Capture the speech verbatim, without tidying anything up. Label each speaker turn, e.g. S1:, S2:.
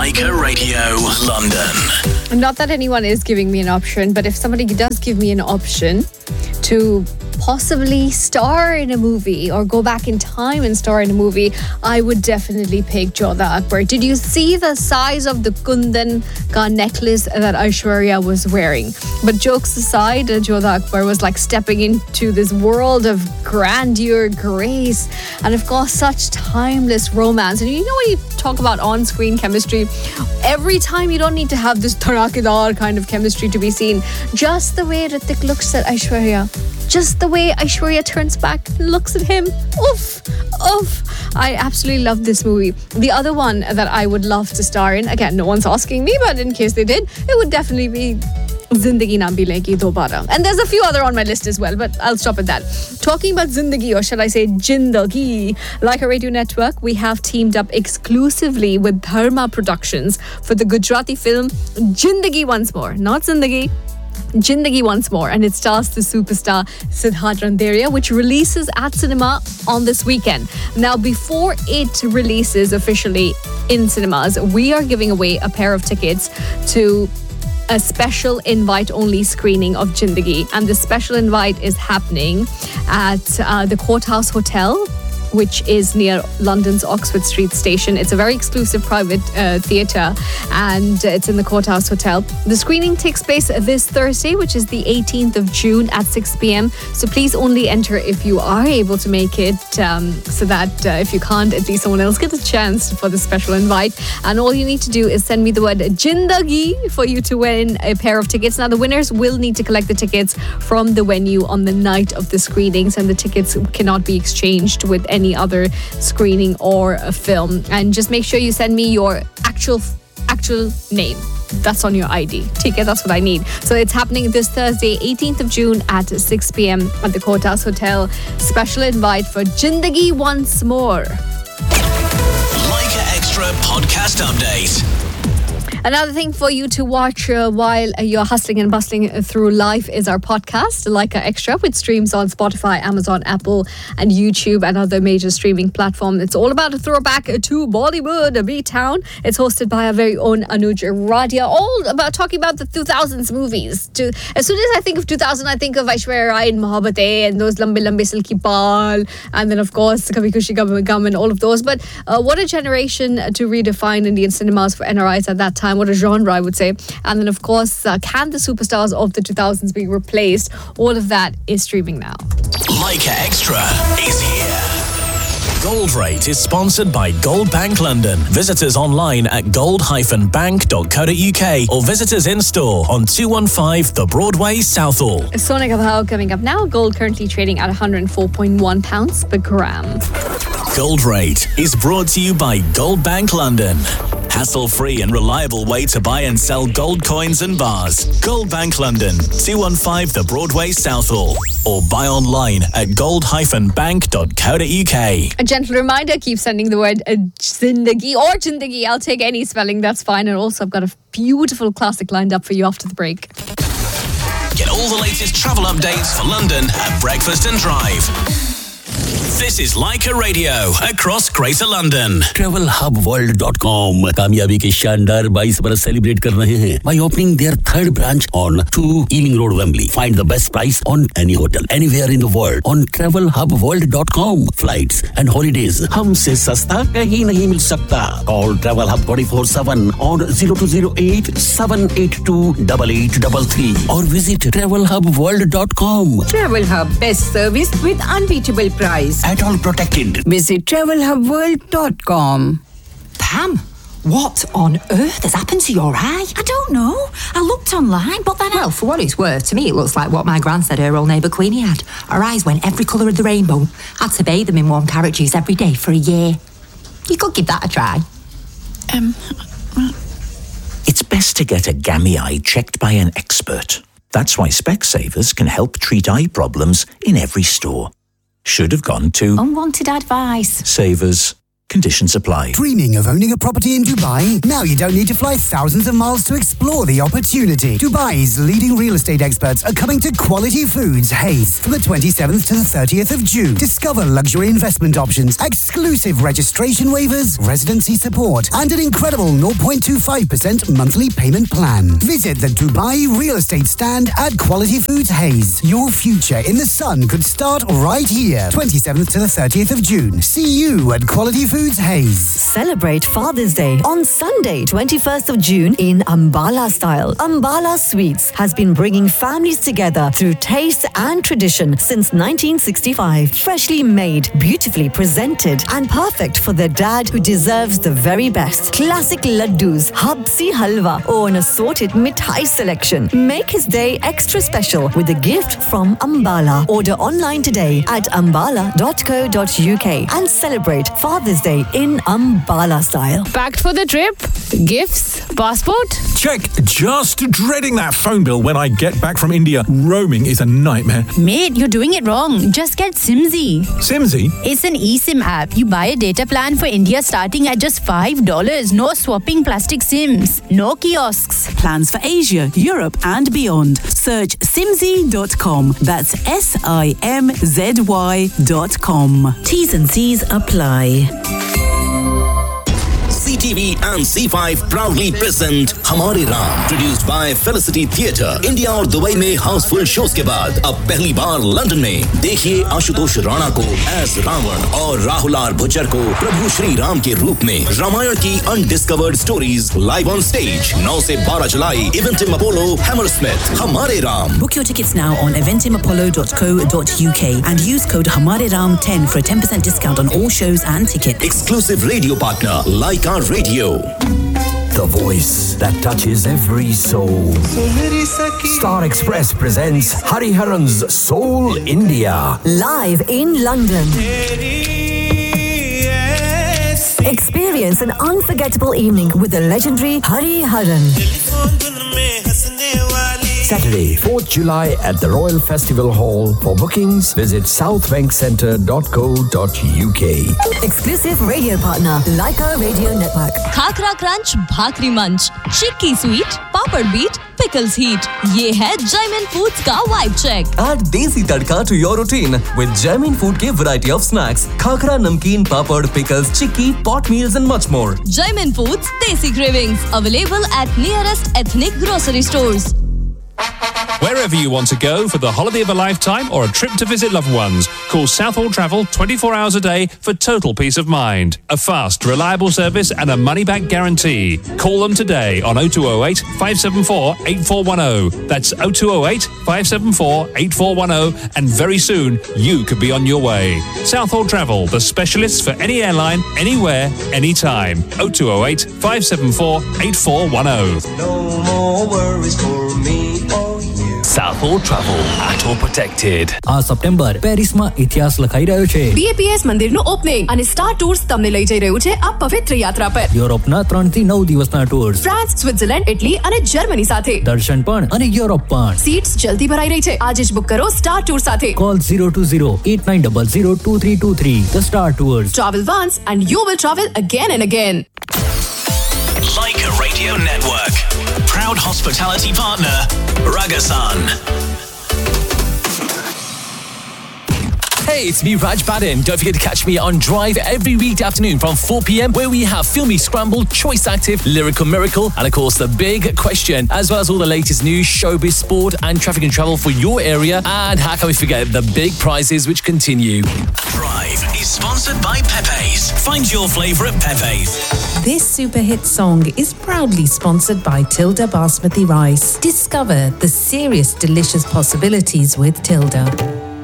S1: Leica Radio, London.
S2: Not that anyone is giving me an option, but if somebody does give me an option to possibly star in a movie or go back in time and star in a movie, I would definitely pick Jodha Akbar. Did you see the size of the Kundan ka necklace that Aishwarya was wearing? But jokes aside, Jodha Akbar was like stepping into this world of grandeur, grace, and of course such timeless romance. And you know when you talk about on-screen chemistry, every time you don't need to have this tarakidar kind of chemistry to be seen. Just the way Hrithik looks at Aishwarya, just the way Aishwarya turns back and looks at him. Oof, oof. I absolutely love this movie. The other one that I would love to star in, again, no one's asking me, but in case they did, it would definitely be Zindagi Na Milegi Dobara. And there's a few other on my list as well, but I'll stop at that. Talking about Zindagi, or shall I say Jindagi, Leica Radio Network, we have teamed up exclusively with Dharma Productions for the Gujarati film Jindagi Once More. Not Zindagi, Jindagi Once More, and it stars the superstar Siddharth Randeria, which releases at cinema on this weekend. Now, before it releases officially in cinemas, we are giving away a pair of tickets to a special invite-only screening of Jindagi, and the special invite is happening at uh, the Courthouse Hotel, which is near London's Oxford Street station. It's a very exclusive private uh, theatre, and it's in the Courthouse Hotel. The screening takes place this Thursday, which is the eighteenth of June at six p.m. So please only enter if you are able to make it, um, so that uh, if you can't, at least someone else gets a chance for the special invite. And all you need to do is send me the word Jindagi for you to win a pair of tickets. Now, the winners will need to collect the tickets from the venue on the night of the screenings, and the tickets cannot be exchanged with any other screening or a film. And just make sure you send me your actual actual name that's on your I D. Take it, that's what I need. So it's happening this Thursday, eighteenth of June at six p.m. at the Courthouse Hotel. Special invite for Jindagi Once More.
S1: Leica Extra podcast update.
S2: Another thing for you to watch uh, while uh, you're hustling and bustling through life is our podcast, Leica Extra, which streams on Spotify, Amazon, Apple, and YouTube, and other major streaming platforms. It's all about a throwback to Bollywood, B-Town. It's hosted by our very own Anuj Radia, all about talking about the two thousands movies. To, as soon as I think of two thousand, I think of Aishwarya Rai in Mohabbatein and those Lambe Lambe Silki Baal, and then of course Kabhi Khushi Kabhi Gham and all of those. But uh, what a generation to redefine Indian cinemas for N R Is at that time. What a genre, I would say. And then, of course, uh, can the superstars of the two thousands be replaced? All of that is streaming now.
S1: Leica Extra is here. Gold Rate is sponsored by Gold Bank London. Visit us online at gold dash bank dot co dot uk or visit us in store on two fifteen The Broadway, Southall.
S2: Sona ka bhao coming up now. Gold currently trading at one hundred four point one pounds per gram.
S1: Gold Rate is brought to you by Gold Bank London. Hassle-free and reliable way to buy and sell gold coins and bars. Gold Bank London, two fifteen The Broadway, Southall. Or buy online at gold dash bank dot co dot uk.
S2: A gentle reminder, keep sending the word uh, Zindagi or Jindagi. I'll take any spelling, that's fine. And also I've got a beautiful classic lined up for you after the break.
S1: Get all the latest travel updates for London at Breakfast and Drive. This is Leica Radio across Greater London.
S3: travel hub world dot com कामयाबी के शानदार बाईस बरस celebrate कर रहे हैं by opening their third branch on two Ealing Road, Wembley. Find the best price on any hotel anywhere in the world on travel hub world dot com. Flights and holidays हमसे सस्ता कहीं नहीं मिल सकता. Call Travel Hub twenty-four seven on zero two zero eight seven eight two eight eight three three or visit travel hub world dot com.
S4: Travel Hub, best service with unbeatable price.
S3: At all protected.
S4: Visit travel hub world dot com.
S5: Pam, what on earth has happened to your eye?
S6: I don't know. I looked online, but then...
S5: Well, for what it's worth, to me it looks like what my gran said her old neighbour Queenie had. Her eyes went every colour of the rainbow. Had to bathe them in warm carrot juice every day for a year. You could give that a try.
S6: Um... Well...
S7: It's best to get a gammy eye checked by an expert. That's why Specsavers can help treat eye problems in every store. Should have gone to
S6: Unwanted advice.
S7: Savers. Conditions apply.
S8: Dreaming of owning a property in Dubai? Now you don't need to fly thousands of miles to explore the opportunity. Dubai's leading real estate experts are coming to Quality Foods Hayes from the twenty-seventh to the thirtieth of June. Discover luxury investment options, exclusive registration waivers, residency support, and an incredible zero point two five percent monthly payment plan. Visit the Dubai real estate stand at Quality Foods Hayes. Your future in the sun could start right here. twenty-seventh to the thirtieth of June. See you at Quality Foods Hayes.
S9: Celebrate Father's Day on Sunday, twenty-first of June in Ambala style. Ambala Sweets has been bringing families together through taste and tradition since nineteen sixty-five. Freshly made, beautifully presented, and perfect for the dad who deserves the very best. Classic laddus, habsi halwa, or an assorted mithai selection. Make his day extra special with a gift from Ambala. Order online today at ambala dot co dot uk and celebrate Father's Day in Ambala style.
S2: Packed for the trip? Gifts? Passport?
S10: Check. Just dreading that phone bill when I get back from India. Roaming is a nightmare.
S6: Mate, you're doing it wrong. Just get Simzy.
S10: Simzy?
S6: It's an eSIM app. You buy a data plan for India starting at just five dollars. No swapping plastic SIMs. No kiosks.
S11: Plans for Asia, Europe and beyond. Search simzy dot com. That's S I M Z Y dot com. T's and C's apply.
S12: C T V and C five proudly present हमारे Ram, produced by Felicity Theatre. India और Dubai में Housefull shows के बाद अब पहली बार London में देखिए आशुतोष राणा को एज रावण और राहुल आर भुज्जर को प्रभु श्री राम के रूप में। रामायण की undiscovered stories live on stage नौ से बारह जुलाई इवेंटिम अपोलो हैमरस्मिथ। हमारे Ram.
S11: Book your tickets now on eventim apollo dot co dot uk and use code हमारे Ram ten for a ten percent discount on all shows and tickets.
S12: Exclusive radio partner Like Our Radio.
S13: The voice that touches every soul. Star Express presents Hariharan's Soul India.
S9: Live in London. Experience an unforgettable evening with the legendary Hariharan.
S13: Saturday, fourth of July at the Royal Festival Hall. For bookings, visit south bank centre dot co dot uk.
S9: Exclusive radio partner, Like Our Radio Network.
S14: Khakra Crunch, Bhakri Munch, Chikki Sweet, Papad Beat, Pickles Heat. ये है Jaimin Foods का Vibe Check.
S15: Add desi tadka to your routine with Jaimin Food के variety of snacks. Khakra, namkeen, papad, pickles, chikki, pot meals and much more.
S14: Jaimin Foods Desi Cravings. Available at nearest ethnic grocery stores.
S16: Wherever you want to go for the holiday of a lifetime or a trip to visit loved ones, call Southall Travel twenty-four hours a day for total peace of mind. A fast, reliable service and a money-back guarantee. Call them today on oh two oh eight, five seven four, eight four one oh. That's oh two oh eight, five seven four, eight four one oh, and very soon you could be on your way. Southall Travel, the specialists for any airline, anywhere, anytime. oh two oh eight, five seven four, eight four one oh.
S17: No more worries for me.
S1: Southall Travel, Auto Protected.
S18: આ September પેરિસમાં ઇતિહાસ લખાઈ રહ્યો છે.
S19: B A P S મંદિરનું opening અને star tours તમને લઈ જઈ રહ્યું છે આ પવિત્ર યાત્રા પર.
S18: યુરોપના ત્રણ થી નવ દિવસના ટૂર્સ.
S19: ફ્રાન્સ, સ્વિટ્ઝરલેન્ડ, ઇટલી અને જર્મની સાથે.
S18: દર્શન પણ અને યુરોપ પણ.
S19: સીટ્સ જલ્દી ભરાઈ રહી છે. આજે જ બુક કરો સ્ટાર ટૂર સાથે.
S18: Call zero two zero, eight nine zero zero, two three two three. The Star Tours.
S19: Travel once and you will travel again and again.
S1: Like a Radio Network. Proud hospitality partner, Ragasan.
S20: Hey, it's me, Raj Badin. Don't forget to catch me on Drive every weekday afternoon from four p.m, where we have Filmy Scramble, Choice Active, Lyrical Miracle, and of course the Big Question, as well as all the latest news, showbiz, sport, and traffic and travel for your area. And how can we forget the big prizes which continue?
S1: Drive is sponsored by Pepe's. Find your flavour at Pepe's.
S21: This super hit song is proudly sponsored by Tilda Basmati Rice. Discover the serious, delicious possibilities with Tilda.